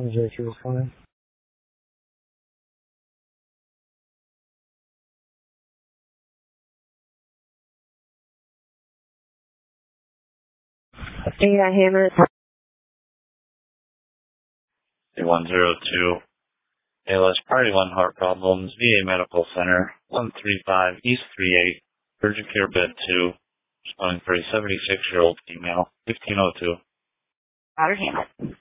102 will come in. Yeah, Hammer. 102. ALS Party 1 Heart Problems, VA Medical Center, 135 East 38, Urgent Care Bed 2, responding for a 76-year-old female, 1502. Roger, Hammer.